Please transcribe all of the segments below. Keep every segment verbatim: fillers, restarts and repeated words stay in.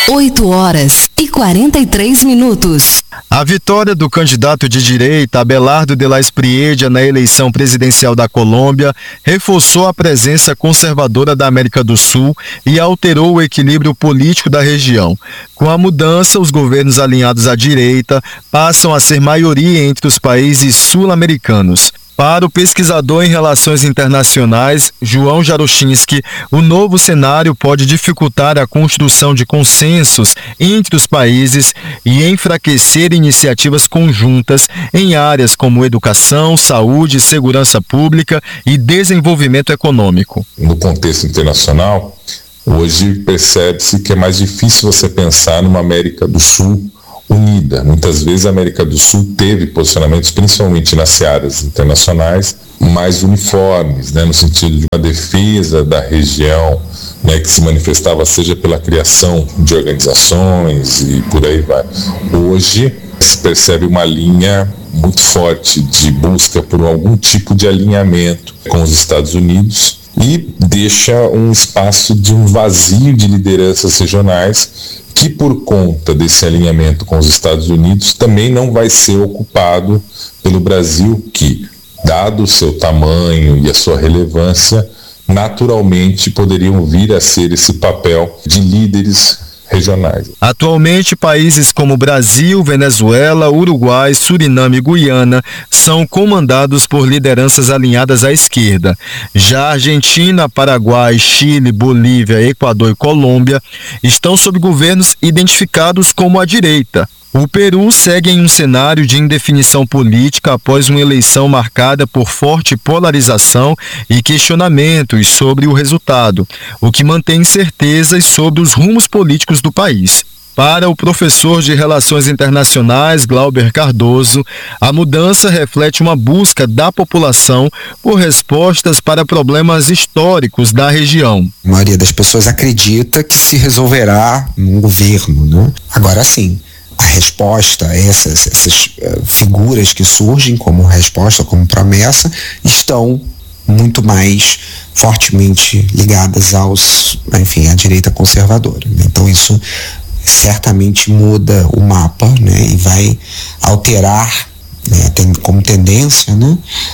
oito horas e quarenta e três minutos. A vitória do candidato de direita Abelardo de la Espriella na eleição presidencial da Colômbia reforçou a presença conservadora da América do Sul e alterou o equilíbrio político da região. Com a mudança, os governos alinhados à direita passam a ser maioria entre os países sul-americanos. Para o pesquisador em relações internacionais, João Jarochinski, o novo cenário pode dificultar a construção de consensos entre os países e enfraquecer iniciativas conjuntas em áreas como educação, saúde, segurança pública e desenvolvimento econômico. No contexto internacional, hoje percebe-se que é mais difícil você pensar numa América do Sul unida. Muitas vezes a América do Sul teve posicionamentos, principalmente nas searas internacionais, mais uniformes, né, no sentido de uma defesa da região, né, que se manifestava seja pela criação de organizações e por aí vai. Hoje se percebe uma linha muito forte de busca por algum tipo de alinhamento com os Estados Unidos e deixa um espaço de um vazio de lideranças regionais que, por conta desse alinhamento com os Estados Unidos, também não vai ser ocupado pelo Brasil, que, dado o seu tamanho e a sua relevância, naturalmente poderiam vir a ser esse papel de líderes regionais. Atualmente, países como Brasil, Venezuela, Uruguai, Suriname e Guiana são comandados por lideranças alinhadas à esquerda. Já Argentina, Paraguai, Chile, Bolívia, Equador e Colômbia estão sob governos identificados como a direita. O Peru segue em um cenário de indefinição política após uma eleição marcada por forte polarização e questionamentos sobre o resultado, o que mantém incertezas sobre os rumos políticos do país. Para o professor de Relações Internacionais, Glauber Cardoso, a mudança reflete uma busca da população por respostas para problemas históricos da região. A maioria das pessoas acredita que se resolverá num governo, né? Agora sim, a resposta a essas, essas uh, figuras que surgem como resposta, como promessa, estão muito mais fortemente ligadas aos, enfim, à direita conservadora, né? Então isso certamente muda o mapa, né? E vai alterar, né, tem como tendência, né,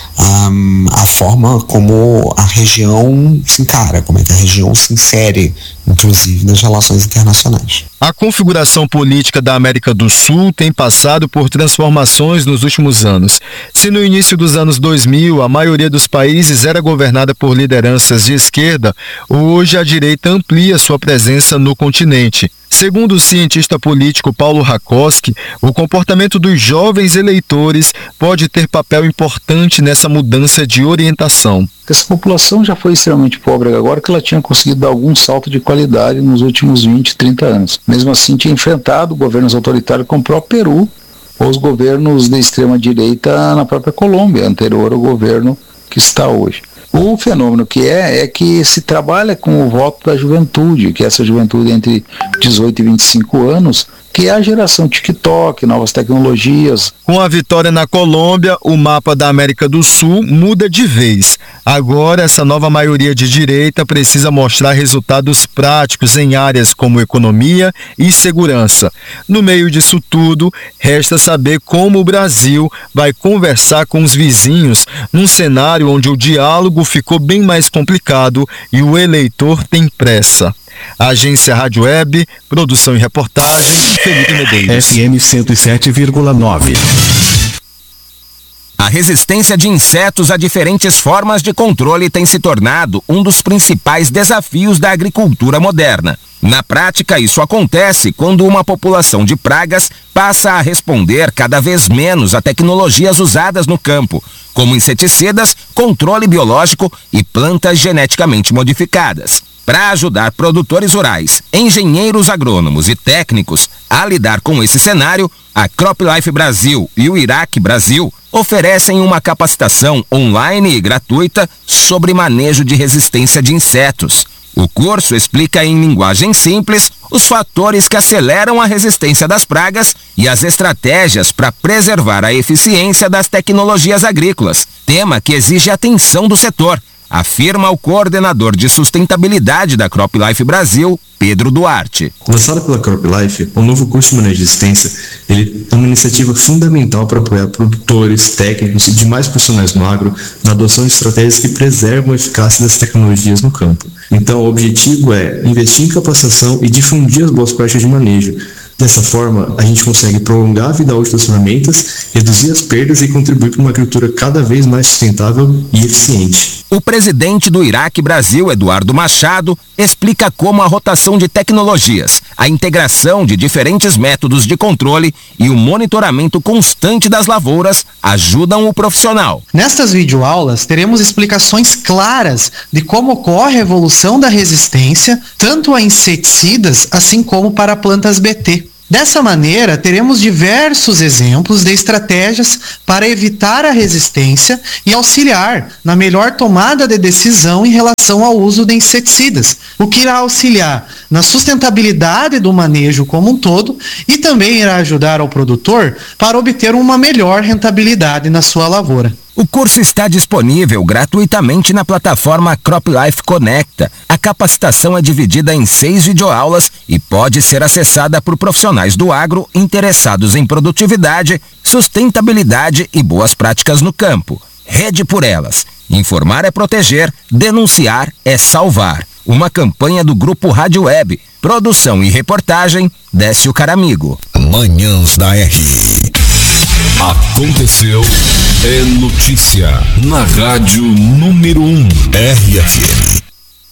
um, a forma como a região se encara, como é que a região se insere, inclusive, nas relações internacionais. A configuração política da América do Sul tem passado por transformações nos últimos anos. Se no início dos anos dois mil a maioria dos países era governada por lideranças de esquerda, hoje a direita amplia sua presença no continente. Segundo o cientista político Paulo Rakoski, o comportamento dos jovens eleitores pode ter papel importante nessa mudança de orientação. Essa população já foi extremamente pobre agora que ela tinha conseguido dar algum salto de qualidade nos últimos vinte, trinta anos. Mesmo assim, tinha enfrentado governos autoritários como o próprio Peru ou os governos de extrema-direita na própria Colômbia, anterior ao governo que está hoje. O fenômeno que é, é que se trabalha com o voto da juventude, que é essa juventude entre dezoito e vinte e cinco anos, que é a geração TikTok, novas tecnologias. Com a vitória na Colômbia, o mapa da América do Sul muda de vez. Agora, essa nova maioria de direita precisa mostrar resultados práticos em áreas como economia e segurança. No meio disso tudo, resta saber como o Brasil vai conversar com os vizinhos num cenário onde o diálogo ficou bem mais complicado e o eleitor tem pressa. Agência Rádio Web, produção e reportagem, Felipe Medeiros. F M cento e sete vírgula nove. A resistência de insetos a diferentes formas de controle tem se tornado um dos principais desafios da agricultura moderna. Na prática, isso acontece quando uma população de pragas passa a responder cada vez menos a tecnologias usadas no campo, como inseticidas, controle biológico e plantas geneticamente modificadas. Para ajudar produtores rurais, engenheiros agrônomos e técnicos a lidar com esse cenário, a CropLife Brasil e o Irac Brasil oferecem uma capacitação online e gratuita sobre manejo de resistência de insetos. O curso explica em linguagem simples os fatores que aceleram a resistência das pragas e as estratégias para preservar a eficiência das tecnologias agrícolas, tema que exige atenção do setor. afirma o coordenador de sustentabilidade da CropLife Brasil, Pedro Duarte. Lançado pela CropLife, o novo curso de manejo de resistência, ele é uma iniciativa fundamental para apoiar produtores, técnicos e demais profissionais no agro na adoção de estratégias que preservam a eficácia das tecnologias no campo. Então, o objetivo é investir em capacitação e difundir as boas práticas de manejo. Dessa forma, a gente consegue prolongar a vida útil das ferramentas, reduzir as perdas e contribuir para uma agricultura cada vez mais sustentável e eficiente. O presidente do Iraque Brasil, Eduardo Machado, explica como a rotação de tecnologias, a integração de diferentes métodos de controle e o monitoramento constante das lavouras ajudam o profissional. Nestas videoaulas, teremos explicações claras de como ocorre a evolução da resistência, tanto a inseticidas, assim como para plantas B T. Dessa maneira, teremos diversos exemplos de estratégias para evitar a resistência e auxiliar na melhor tomada de decisão em relação ao uso de inseticidas, o que irá auxiliar na sustentabilidade do manejo como um todo e também irá ajudar ao produtor para obter uma melhor rentabilidade na sua lavoura. O curso está disponível gratuitamente na plataforma CropLife Conecta. A capacitação é dividida em seis videoaulas e pode ser acessada por profissionais do agro interessados em produtividade, sustentabilidade e boas práticas no campo. Rede por elas. Informar é proteger, denunciar é salvar. Uma campanha do Grupo Rádio Web. Produção e reportagem, Décio Caramigo. Manhãs da R. Aconteceu, é notícia na rádio número um, R F M.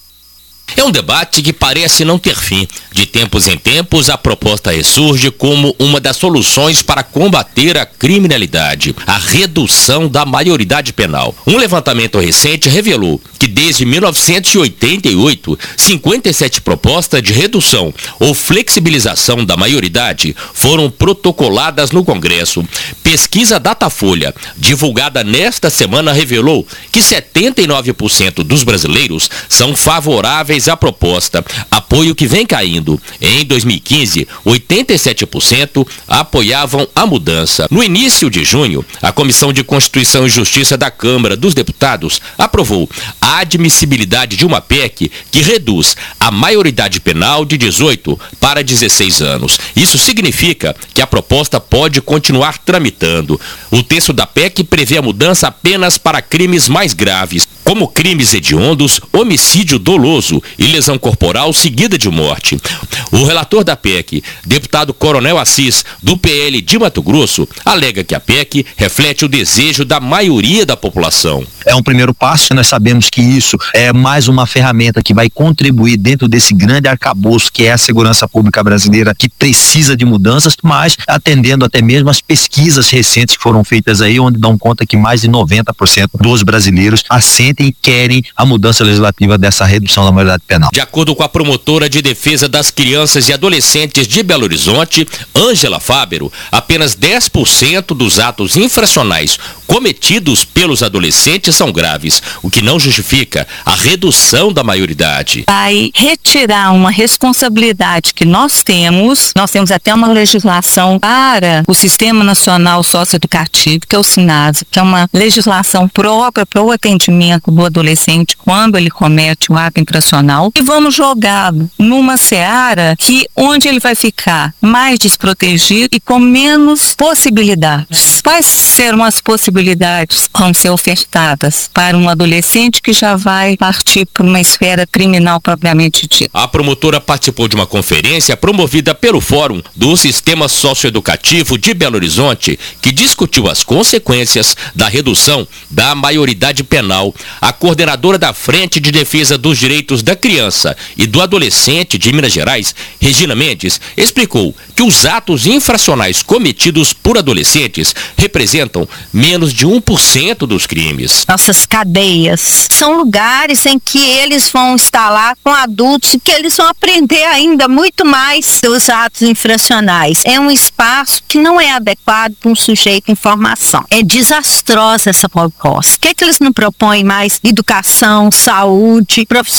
É um debate que parece não ter fim. De tempos em tempos, a proposta ressurge como uma das soluções para combater a criminalidade, a redução da maioridade penal. Um levantamento recente revelou que desde mil novecentos e oitenta e oito, cinquenta e sete propostas de redução ou flexibilização da maioridade foram protocoladas no Congresso. Pesquisa Datafolha, divulgada nesta semana, revelou que setenta e nove por cento dos brasileiros são favoráveis à proposta, apoio que vem caindo. Em dois mil e quinze, oitenta e sete por cento apoiavam a mudança. No início de junho, a Comissão de Constituição e Justiça da Câmara dos Deputados aprovou a admissibilidade de uma P E C que reduz a maioridade penal de dezoito para dezesseis anos. Isso significa que a proposta pode continuar tramitando. O texto da P E C prevê a mudança apenas para crimes mais graves, como crimes hediondos, homicídio doloso e lesão corporal seguida de morte. O relator da P E C, deputado Coronel Assis, do P L de Mato Grosso, alega que a P E C reflete o desejo da maioria da população. É um primeiro passo, nós sabemos que isso é mais uma ferramenta que vai contribuir dentro desse grande arcabouço que é a segurança pública brasileira, que precisa de mudanças, mas atendendo até mesmo as pesquisas recentes que foram feitas aí, onde dão conta que mais de noventa por cento dos brasileiros assentem e querem a mudança legislativa dessa redução da maioridade penal. De acordo com a promotora de defesa das crianças e adolescentes de Belo Horizonte, Ângela Fábero, apenas dez por cento dos atos infracionais cometidos pelos adolescentes são graves, o que não justifica a redução da maioridade. Vai retirar uma responsabilidade que nós temos, nós temos até uma legislação para o Sistema Nacional Socioeducativo, que é o SINASE, que é uma legislação própria para o atendimento do adolescente quando ele comete o ato infracional, e vamos jogá-lo numa seara que, onde ele vai ficar mais desprotegido e com menos possibilidades. Quais serão as possibilidades que vão ser ofertadas para um adolescente que já vai partir para uma esfera criminal propriamente dita? A promotora participou de uma conferência promovida pelo Fórum do Sistema Socioeducativo de Belo Horizonte, que discutiu as consequências da redução da maioridade penal. A coordenadora da Frente de Defesa dos Direitos da Criança e do Adolescente de Minas Gerais, Regina Mendes, explicou que os atos infracionais cometidos por adolescentes representam menos de um por cento dos crimes. Nossas cadeias são lugares em que eles vão estar lá com adultos e que eles vão aprender ainda muito mais dos atos infracionais. É um espaço que não é adequado para um sujeito em formação. É desastrosa essa proposta. Por que é que eles não propõem mais educação, saúde, profissionalização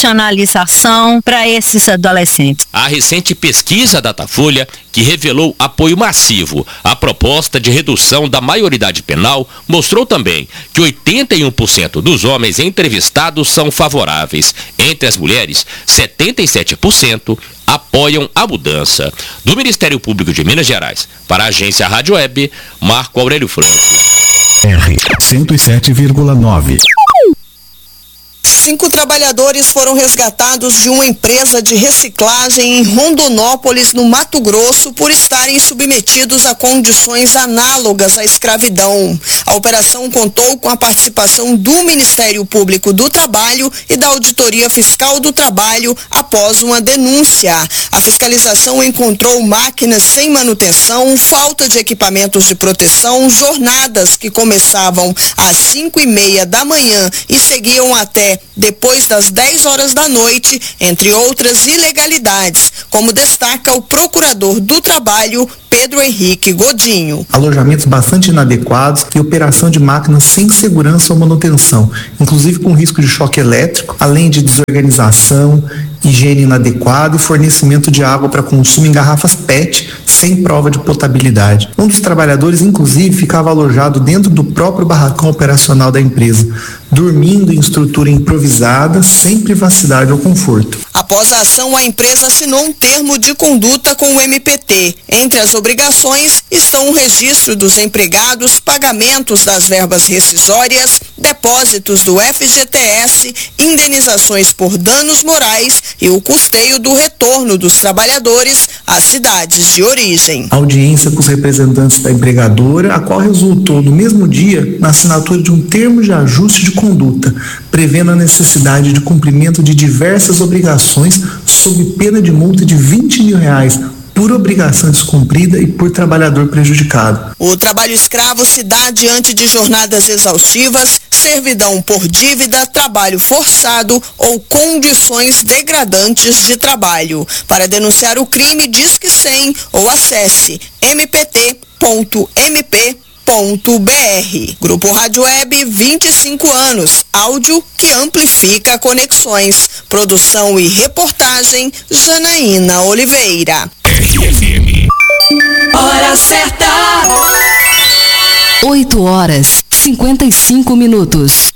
socialização para esses adolescentes. A recente pesquisa Datafolha, que revelou apoio massivo à proposta de redução da maioridade penal, mostrou também que oitenta e um por cento dos homens entrevistados são favoráveis. Entre as mulheres, setenta e sete por cento apoiam a mudança. Do Ministério Público de Minas Gerais, para a agência Rádio Web, Marco Aurélio Franco. R cento e sete vírgula nove. Cinco trabalhadores foram resgatados de uma empresa de reciclagem em Rondonópolis, no Mato Grosso, por estarem submetidos a condições análogas à escravidão. A operação contou com a participação do Ministério Público do Trabalho e da Auditoria Fiscal do Trabalho após uma denúncia. A fiscalização encontrou máquinas sem manutenção, falta de equipamentos de proteção, jornadas que começavam às cinco e meia da manhã e seguiam até depois das dez horas da noite, entre outras ilegalidades, como destaca o procurador do Trabalho, Pedro Henrique Godinho. Alojamentos bastante inadequados e operação de máquinas sem segurança ou manutenção, inclusive com risco de choque elétrico, além de desorganização, higiene inadequada e fornecimento de água para consumo em garrafas P E T sem prova de potabilidade. Um dos trabalhadores, inclusive, ficava alojado dentro do próprio barracão operacional da empresa, dormindo em estrutura improvisada, sem privacidade ou conforto. Após a ação, a empresa assinou um termo de conduta com o M P T. Entre as obrigações estão o registro dos empregados, pagamentos das verbas rescisórias, depósitos do F G T S, indenizações por danos morais e o custeio do retorno dos trabalhadores às cidades de origem. A audiência com os representantes da empregadora, a qual resultou no mesmo dia na assinatura de um termo de ajuste de conduta, prevendo a necessidade de cumprimento de diversas obrigações sob pena de multa de vinte mil reais por obrigação descumprida e por trabalhador prejudicado. O trabalho escravo se dá diante de jornadas exaustivas, servidão por dívida, trabalho forçado ou condições degradantes de trabalho. Para denunciar o crime, Disque cem ou acesse m p t ponto m p ponto b r. Grupo Rádio Web, vinte e cinco anos. Áudio que amplifica conexões. Produção e reportagem, Janaína Oliveira. R F M. Hora certa. oito horas, cinquenta e cinco minutos.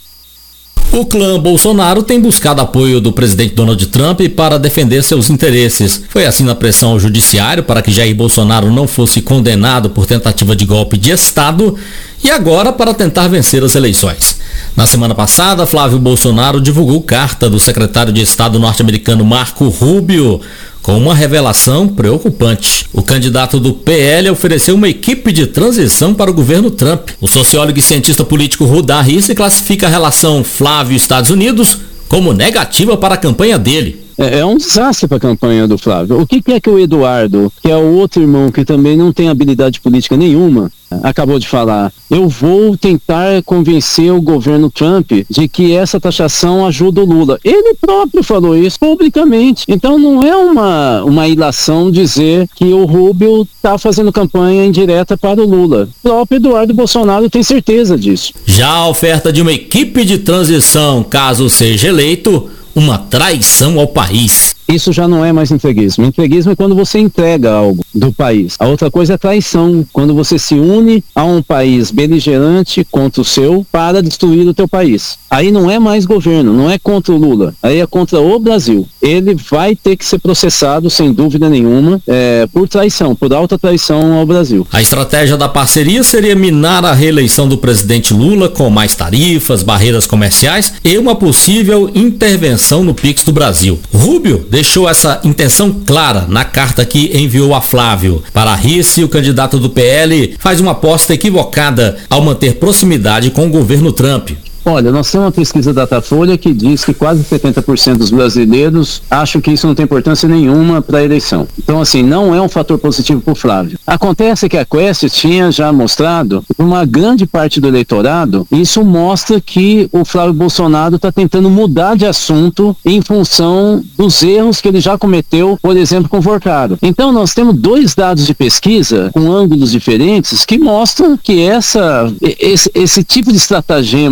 O clã Bolsonaro tem buscado apoio do presidente Donald Trump para defender seus interesses. Foi assim na pressão ao judiciário para que Jair Bolsonaro não fosse condenado por tentativa de golpe de Estado e agora para tentar vencer as eleições. Na semana passada, Flávio Bolsonaro divulgou carta do secretário de Estado norte-americano Marco Rubio com uma revelação preocupante. O candidato do P L ofereceu uma equipe de transição para o governo Trump. O sociólogo e cientista político Rudá Risse classifica a relação Flávio-Estados Unidos como negativa para a campanha dele. É, é um desastre para a campanha do Flávio. O que, que é que o Eduardo, que é o outro irmão que também não tem habilidade política nenhuma, acabou de falar? Eu vou tentar convencer o governo Trump de que essa taxação ajuda o Lula. Ele próprio falou isso publicamente. Então não é uma, uma ilação dizer que o Rubio está fazendo campanha indireta para o Lula. O próprio Eduardo Bolsonaro tem certeza disso. Já a oferta de uma equipe de transição, caso seja eleito, uma traição ao país. Isso já não é mais entreguismo. Entreguismo é quando você entrega algo do país. A outra coisa é traição, quando você se une a um país beligerante contra o seu para destruir o teu país. Aí não é mais governo, não é contra o Lula, aí é contra o Brasil. Ele vai ter que ser processado, sem dúvida nenhuma, é, por traição, por alta traição ao Brasil. A estratégia da parceria seria minar a reeleição do presidente Lula com mais tarifas, barreiras comerciais e uma possível intervenção no Pix do Brasil. Rubio deixou essa intenção clara na carta que enviou a Flávio. Para Risse, o candidato do P L faz uma aposta equivocada ao manter proximidade com o governo Trump. Olha, nós temos uma pesquisa Datafolha que diz que quase setenta por cento dos brasileiros acham que isso não tem importância nenhuma para a eleição. Então, assim, não é um fator positivo para o Flávio. Acontece que a Quest tinha já mostrado para uma grande parte do eleitorado, isso mostra que o Flávio Bolsonaro está tentando mudar de assunto em função dos erros que ele já cometeu, por exemplo, com o Vorcaro. Então, nós temos dois dados de pesquisa com ângulos diferentes que mostram que essa, esse, esse tipo de estratagema que o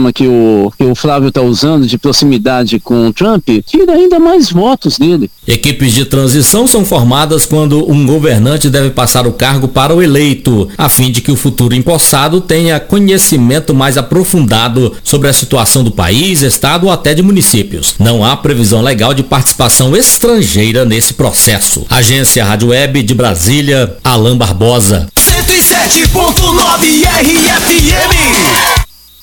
o, que o Flávio está usando de proximidade com o Trump, tira ainda mais votos dele. Equipes de transição são formadas quando um governante deve passar o cargo para o eleito, a fim de que o futuro empossado tenha conhecimento mais aprofundado sobre a situação do país, estado ou até de municípios. Não há previsão legal de participação estrangeira nesse processo. Agência Rádio Web de Brasília, Alain Barbosa. cento e sete ponto nove R F M.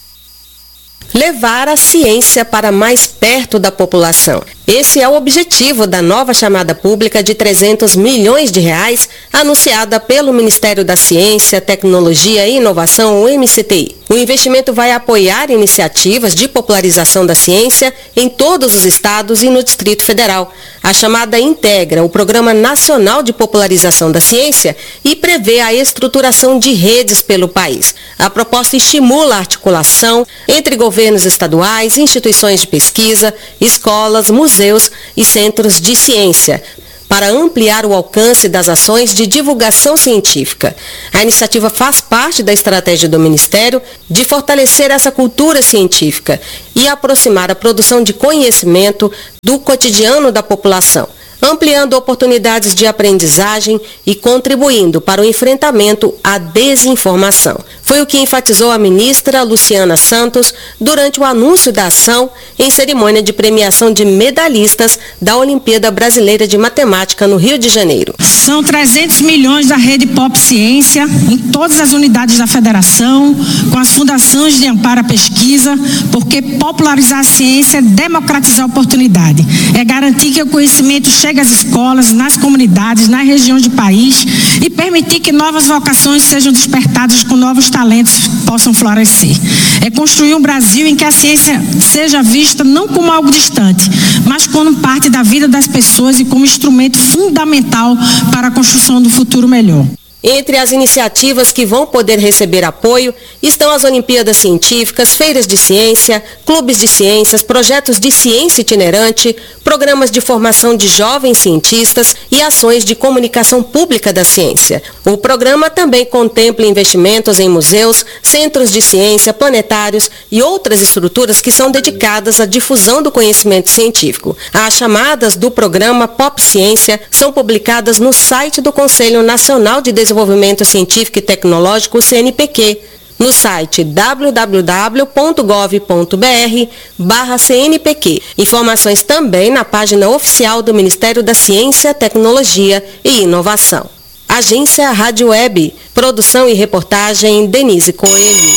Levar a ciência para mais perto da população. Esse é o objetivo da nova chamada pública de trezentos milhões de reais anunciada pelo Ministério da Ciência, Tecnologia e Inovação, o M C T I. O investimento vai apoiar iniciativas de popularização da ciência em todos os estados e no Distrito Federal. A chamada integra o Programa Nacional de Popularização da Ciência e prevê a estruturação de redes pelo país. A proposta estimula a articulação entre governos estaduais, instituições de pesquisa, escolas, museus e centros de ciência, para ampliar o alcance das ações de divulgação científica. A iniciativa faz parte da estratégia do Ministério de fortalecer essa cultura científica e aproximar a produção de conhecimento do cotidiano da população, ampliando oportunidades de aprendizagem e contribuindo para o enfrentamento à desinformação. Foi o que enfatizou a ministra Luciana Santos durante o anúncio da ação em cerimônia de premiação de medalhistas da Olimpíada Brasileira de Matemática no Rio de Janeiro. São trezentos milhões da rede Pop Ciência em todas as unidades da federação, com as fundações de amparo à pesquisa, porque popularizar a ciência é democratizar a oportunidade, é garantir que o conhecimento chegue às escolas, nas comunidades, nas regiões do país e permitir que novas vocações sejam despertadas, com novos talentos possam florescer. É construir um Brasil em que a ciência seja vista não como algo distante, mas como parte da vida das pessoas e como instrumento fundamental para a construção do futuro melhor. Entre as iniciativas que vão poder receber apoio estão as Olimpíadas Científicas, feiras de ciência, clubes de ciências, projetos de ciência itinerante, programas de formação de jovens cientistas e ações de comunicação pública da ciência. O programa também contempla investimentos em museus, centros de ciência, planetários e outras estruturas que são dedicadas à difusão do conhecimento científico. As chamadas do programa Pop Ciência são publicadas no site do Conselho Nacional de Desenvolvimento Desenvolvimento Científico e Tecnológico, C N P Q, no site w w w ponto gov ponto b r barra C N P Q. Informações também na página oficial do Ministério da Ciência, Tecnologia e Inovação. Agência Rádio Web. Produção e reportagem Denise Coelho.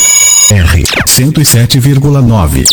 R cento e sete vírgula nove.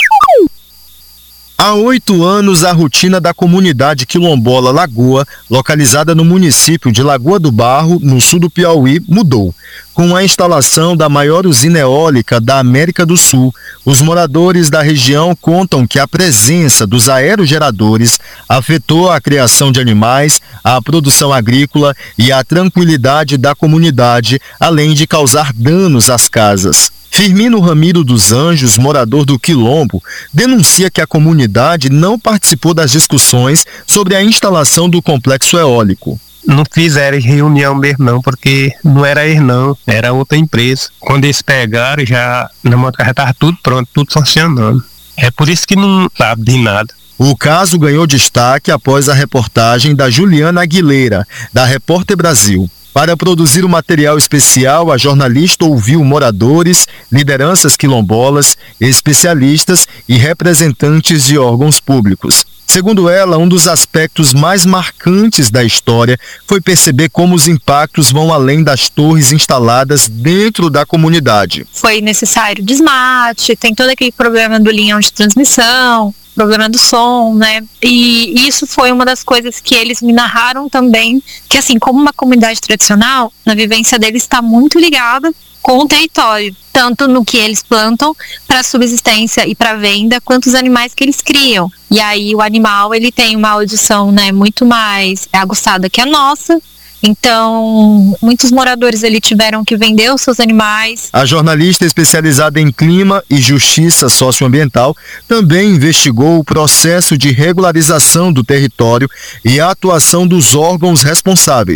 Há oito anos, a rotina da comunidade quilombola Lagoa, localizada no município de Lagoa do Barro, no sul do Piauí, mudou. Com a instalação da maior usina eólica da América do Sul, os moradores da região contam que a presença dos aerogeradores afetou a criação de animais, a produção agrícola e a tranquilidade da comunidade, além de causar danos às casas. Firmino Ramiro dos Anjos, morador do Quilombo, denuncia que a comunidade não participou das discussões sobre a instalação do complexo eólico. Não fizeram reunião mesmo não, porque não era eles não, era outra empresa. Quando eles pegaram, já na moto já estava tudo pronto, tudo funcionando. É por isso que não sabe de nada. O caso ganhou destaque após a reportagem da Juliana Aguilera, da Repórter Brasil. Para produzir o material especial, a jornalista ouviu moradores, lideranças quilombolas, especialistas e representantes de órgãos públicos. Segundo ela, um dos aspectos mais marcantes da história foi perceber como os impactos vão além das torres instaladas dentro da comunidade. Foi necessário desmate, tem todo aquele problema do linhão de transmissão, problema do som, né? E isso foi uma das coisas que eles me narraram também, que assim, como uma comunidade tradicional, a vivência deles está muito ligada com o território, tanto no que eles plantam para subsistência e para venda, quanto os animais que eles criam. E aí o animal, ele tem uma audição, né, muito mais aguçada que a nossa. Então, muitos moradores ali tiveram que vender os seus animais. A jornalista especializada em clima e justiça socioambiental também investigou o processo de regularização do território e a atuação dos órgãos responsáveis.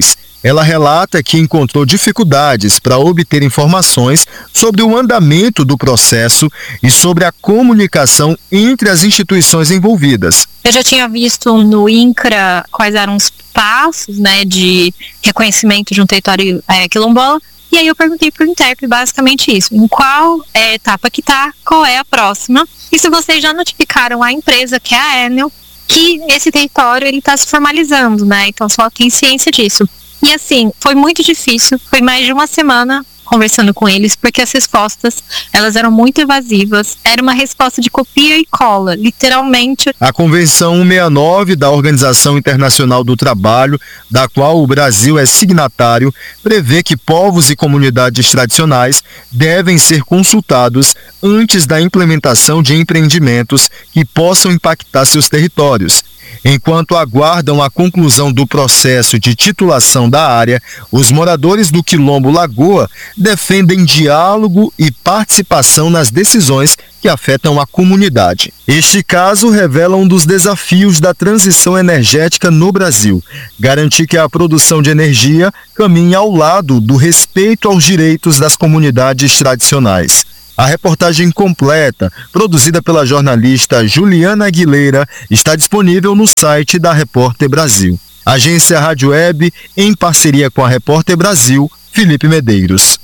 Ela relata que encontrou dificuldades para obter informações sobre o andamento do processo e sobre a comunicação entre as instituições envolvidas. Eu já tinha visto no INCRA quais eram os passos, né, de reconhecimento de um território é, quilombola, e aí eu perguntei para o intérprete basicamente isso, em qual é a etapa que está, qual é a próxima, e se vocês já notificaram a empresa, que é a Enel, que esse território ele está se formalizando, né, então só tem ciência disso. E assim, foi muito difícil, foi mais de uma semana conversando com eles, porque as respostas, elas eram muito evasivas, era uma resposta de copia e cola, literalmente. A Convenção cento e sessenta e nove da Organização Internacional do Trabalho, da qual o Brasil é signatário, prevê que povos e comunidades tradicionais devem ser consultados antes da implementação de empreendimentos que possam impactar seus territórios. Enquanto aguardam a conclusão do processo de titulação da área, os moradores do Quilombo Lagoa defendem diálogo e participação nas decisões que afetam a comunidade. Este caso revela um dos desafios da transição energética no Brasil: garantir que a produção de energia caminhe ao lado do respeito aos direitos das comunidades tradicionais. A reportagem completa, produzida pela jornalista Juliana Aguilera, está disponível no site da Repórter Brasil. Agência Rádio Web, em parceria com a Repórter Brasil, Felipe Medeiros.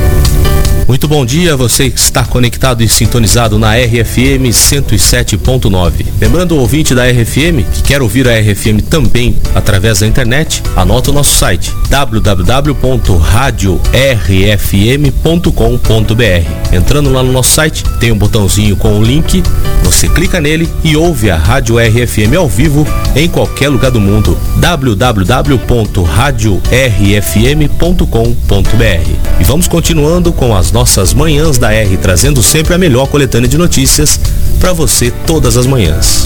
Muito bom dia, você que está conectado e sintonizado na R F M cento e sete ponto nove. Lembrando o ouvinte da R F M que quer ouvir a R F M também através da internet, anota o nosso site w w w ponto radio r f m ponto com ponto b r. Entrando lá no nosso site, tem um botãozinho com o link, você clica nele e ouve a Rádio R F M ao vivo em qualquer lugar do mundo. w w w ponto radio r f m ponto com ponto b r. E vamos continuando com as nossas manhãs da R, trazendo sempre a melhor coletânea de notícias para você todas as manhãs.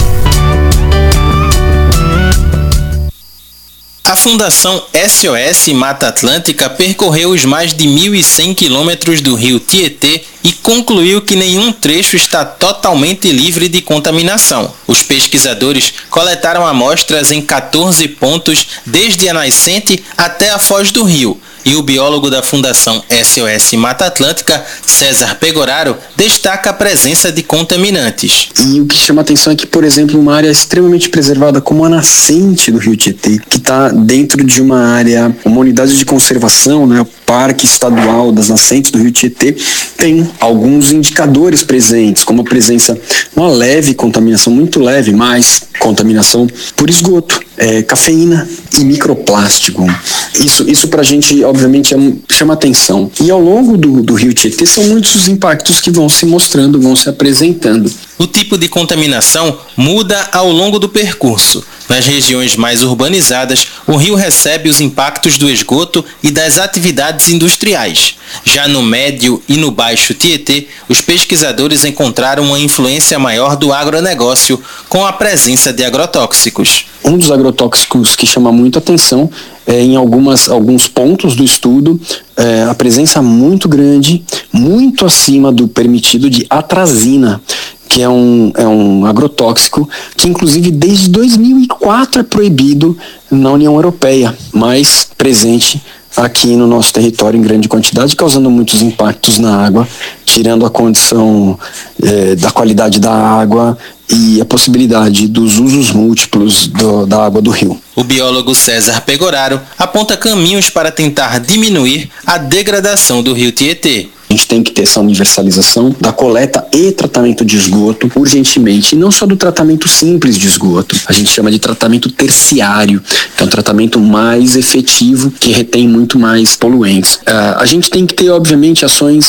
A Fundação S O S Mata Atlântica percorreu os mais de mil e cem quilômetros do rio Tietê e concluiu que nenhum trecho está totalmente livre de contaminação. Os pesquisadores coletaram amostras em quatorze pontos, desde a nascente até a foz do rio, e o biólogo da Fundação S O S Mata Atlântica, César Pegoraro, destaca a presença de contaminantes. E o que chama atenção é que, por exemplo, uma área extremamente preservada como a nascente do rio Tietê, que está dentro de uma área, uma unidade de conservação, né, o Parque Estadual das Nascentes do rio Tietê, tem alguns indicadores presentes, como a presença, uma leve contaminação, muito leve, mas contaminação por esgoto, é, cafeína e microplástico. Isso, isso pra gente, obviamente, é, chama atenção. E ao longo do, do rio Tietê são muitos os impactos que vão se mostrando, vão se apresentando. O tipo de contaminação muda ao longo do percurso. Nas regiões mais urbanizadas, o rio recebe os impactos do esgoto e das atividades industriais. Já no médio e no baixo Tietê, os pesquisadores encontraram uma influência maior do agronegócio, com a presença de agrotóxicos. Um dos agrotóxicos que chama muito atenção é em algumas, alguns pontos do estudo, é, a presença muito grande, muito acima do permitido, de atrazina, que é um, é um agrotóxico que, inclusive, desde dois mil e quatro é proibido na União Europeia, mas presente aqui no nosso território em grande quantidade, causando muitos impactos na água, tirando a condição é, da qualidade da água e a possibilidade dos usos múltiplos do, da água do rio. O biólogo César Pegoraro aponta caminhos para tentar diminuir a degradação do rio Tietê. A gente tem que ter essa universalização da coleta e tratamento de esgoto urgentemente, e não só do tratamento simples de esgoto. A gente chama de tratamento terciário, que é um tratamento mais efetivo, que retém muito mais poluentes. Uh, a gente tem que ter, obviamente, ações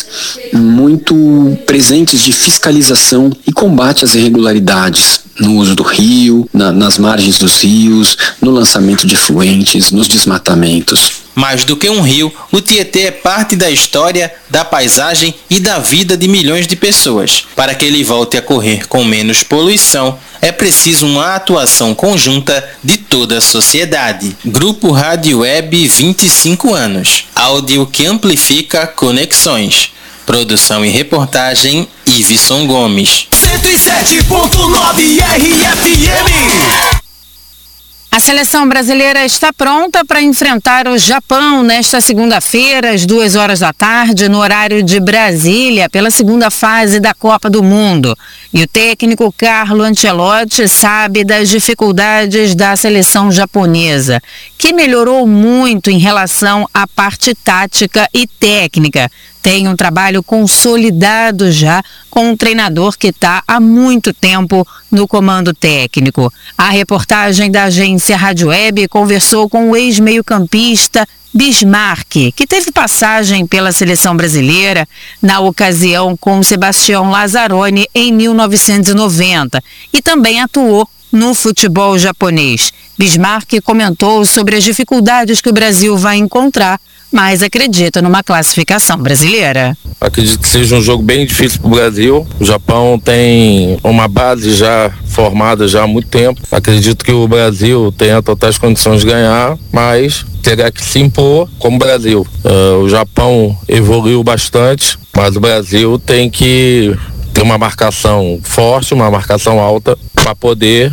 muito presentes de fiscalização e combate às irregularidades no uso do rio, na, nas margens dos rios, no lançamento de efluentes, nos desmatamentos. Mais do que um rio, o Tietê é parte da história, da paisagem e da vida de milhões de pessoas. Para que ele volte a correr com menos poluição, é preciso uma atuação conjunta de toda a sociedade. Grupo Rádio Web, vinte e cinco anos. Áudio que amplifica conexões. Produção e reportagem, Iveson Gomes. cento e sete ponto nove R F M. A seleção brasileira está pronta para enfrentar o Japão nesta segunda-feira, às duas horas da tarde, no horário de Brasília, pela segunda fase da Copa do Mundo. E o técnico Carlo Ancelotti sabe das dificuldades da seleção japonesa, que melhorou muito em relação à parte tática e técnica. Tem um trabalho consolidado já com um treinador que está há muito tempo no comando técnico. A reportagem da agência Rádio Web conversou com o ex-meio-campista Bismarck, que teve passagem pela seleção brasileira na ocasião com Sebastião Lazzaroni em mil novecentos e noventa e também atuou no futebol japonês. Bismarck comentou sobre as dificuldades que o Brasil vai encontrar, mas acredita numa classificação brasileira. Acredito que seja um jogo bem difícil para o Brasil. O Japão tem uma base já formada já há muito tempo. Acredito que o Brasil tenha totais condições de ganhar, mas terá que se impor como Brasil. Uh, o Japão evoluiu bastante, mas o Brasil tem que ter uma marcação forte, uma marcação alta, para poder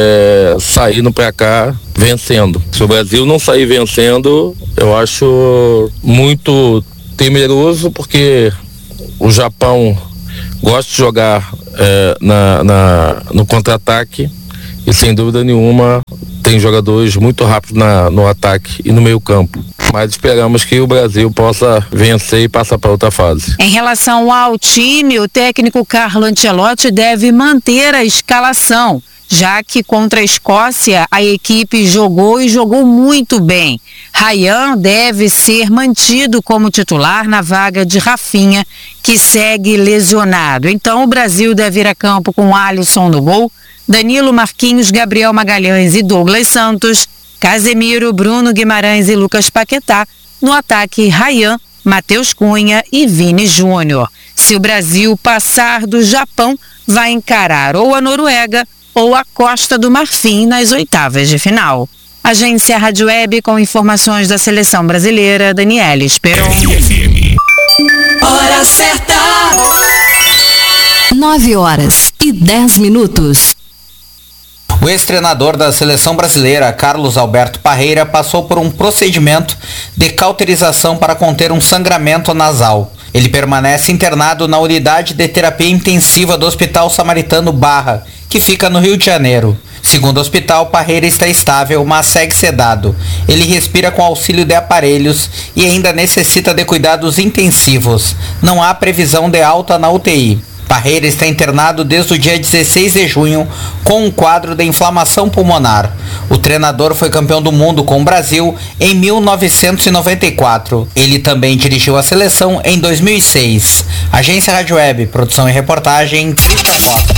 é, sair no placar vencendo. Se o Brasil não sair vencendo, eu acho muito temeroso, porque o Japão gosta de jogar é, na, na, no contra-ataque e, sem dúvida nenhuma, tem jogadores muito rápidos na, no ataque e no meio campo. Mas esperamos que o Brasil possa vencer e passar para outra fase. Em relação ao time, o técnico Carlo Ancelotti deve manter a escalação, já que contra a Escócia a equipe jogou e jogou muito bem. Ryan deve ser mantido como titular na vaga de Rafinha, que segue lesionado. Então o Brasil deve ir a campo com Alisson no gol, Danilo, Marquinhos, Gabriel Magalhães e Douglas Santos, Casemiro, Bruno Guimarães e Lucas Paquetá. No ataque, Ryan, Matheus Cunha e Vini Júnior. Se o Brasil passar do Japão, vai encarar ou a Noruega ou a Costa do Marfim nas oitavas de final. Agência Rádio Web com informações da seleção brasileira, Daniela Esperon. Hora certa! nove horas e dez minutos. O ex-treinador da seleção brasileira, Carlos Alberto Parreira, passou por um procedimento de cauterização para conter um sangramento nasal. Ele permanece internado na unidade de terapia intensiva do Hospital Samaritano Barra, que fica no Rio de Janeiro. Segundo o hospital, Parreira está estável, mas segue sedado. Ele respira com auxílio de aparelhos e ainda necessita de cuidados intensivos. Não há previsão de alta na U T I. Parreira está internado desde o dia dezesseis de junho com um quadro de inflamação pulmonar. O treinador foi campeão do mundo com o Brasil em mil novecentos e noventa e quatro. Ele também dirigiu a seleção em dois mil e seis. Agência Rádio Web, produção e reportagem, Cristian Costa.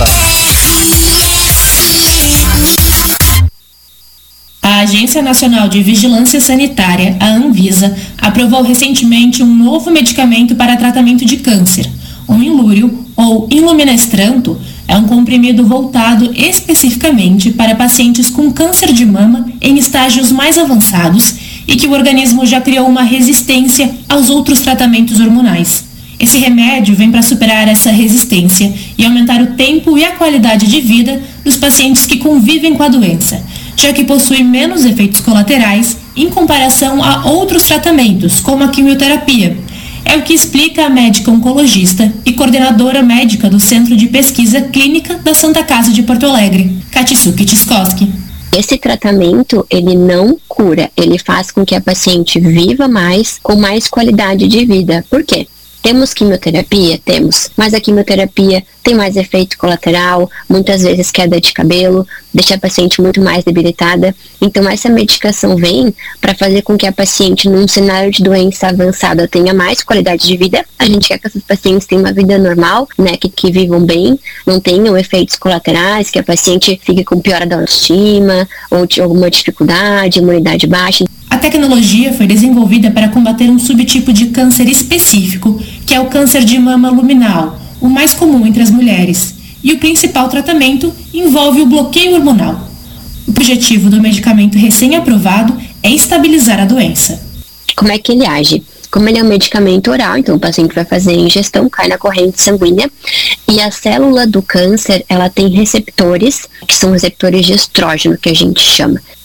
A Agência Nacional de Vigilância Sanitária, a Anvisa, aprovou recentemente um novo medicamento para tratamento de câncer. O Inlúrio, ou Iluminestranto, é um comprimido voltado especificamente para pacientes com câncer de mama em estágios mais avançados e que o organismo já criou uma resistência aos outros tratamentos hormonais. Esse remédio vem para superar essa resistência e aumentar o tempo e a qualidade de vida dos pacientes que convivem com a doença, já que possui menos efeitos colaterais em comparação a outros tratamentos, como a quimioterapia. É o que explica a médica oncologista e coordenadora médica do Centro de Pesquisa Clínica da Santa Casa de Porto Alegre, Katsuki Tskoski. Esse tratamento, ele não cura, ele faz com que a paciente viva mais, com mais qualidade de vida. Por quê? Temos quimioterapia? Temos, mas a quimioterapia tem mais efeito colateral, muitas vezes queda de cabelo, deixa a paciente muito mais debilitada. Então essa medicação vem para fazer com que a paciente, num cenário de doença avançada, tenha mais qualidade de vida. A gente quer que essas pacientes tenham uma vida normal, né, que, que vivam bem, não tenham efeitos colaterais, que a paciente fique com piora da autoestima, ou de alguma dificuldade, imunidade baixa. A tecnologia foi desenvolvida para combater um subtipo de câncer específico, que é o câncer de mama luminal, o mais comum entre as mulheres. E o principal tratamento envolve o bloqueio hormonal. O objetivo do medicamento recém-aprovado é estabilizar a doença. Como é que ele age? Como ele é um medicamento oral, então o paciente vai fazer a ingestão, cai na corrente sanguínea, e a célula do câncer, ela tem receptores, que são receptores de estrógeno, que a gente chama.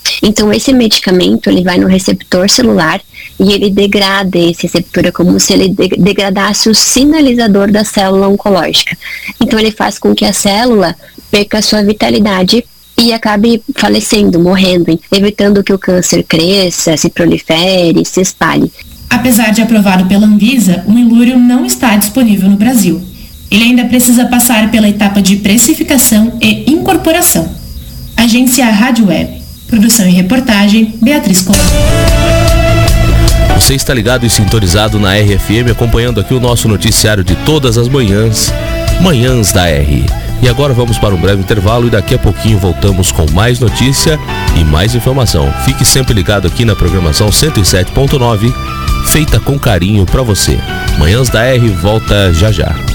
Então esse medicamento ele vai no receptor celular e ele degrada esse receptor, é como se ele de- degradasse o sinalizador da célula oncológica. Então ele faz com que a célula perca a sua vitalidade e acabe falecendo, morrendo, evitando que o câncer cresça, se prolifere, se espalhe. Apesar de aprovado pela Anvisa, o Ilúrio não está disponível no Brasil. Ele ainda precisa passar pela etapa de precificação e incorporação. Agência Rádio Web. Produção e reportagem, Beatriz Costa. Você está ligado e sintonizado na R F M, acompanhando aqui o nosso noticiário de todas as manhãs, Manhãs da R. E agora vamos para um breve intervalo e daqui a pouquinho voltamos com mais notícia e mais informação. Fique sempre ligado aqui na programação cento e sete ponto nove, feita com carinho para você. Manhãs da R volta já já.